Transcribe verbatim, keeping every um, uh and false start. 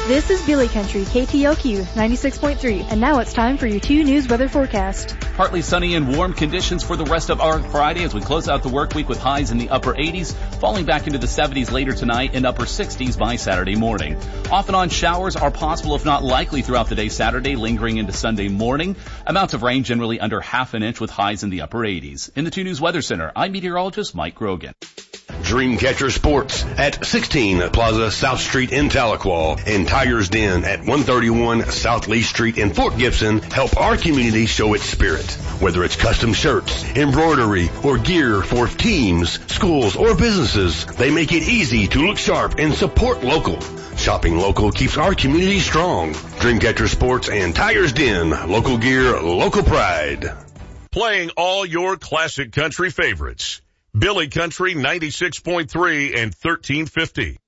This is Billy Country, K T L Q ninety-six point three, and now it's time for your two news weather forecast. Partly sunny and warm conditions for the rest of our Friday as we close out the work week with highs in the upper eighties, falling back into the seventies later tonight and upper sixties by Saturday morning. Off and on showers are possible, if not likely, throughout the day Saturday, lingering into Sunday morning. Amounts of rain generally under half an inch with highs in the upper eighties. In the two News Weather Center, I'm meteorologist Mike Grogan. Dreamcatcher Sports at sixteen Plaza South Street in Tahlequah and Tiger's Den at one thirty-one South Lee Street in Fort Gibson help our community show its spirit. Whether it's custom shirts, embroidery, or gear for teams, schools, or businesses, they make it easy to look sharp and support local. Shopping local keeps our community strong. Dreamcatcher Sports and Tiger's Den, local gear, local pride. Playing all your classic country favorites. Billy Country ninety-six point three and thirteen fifty.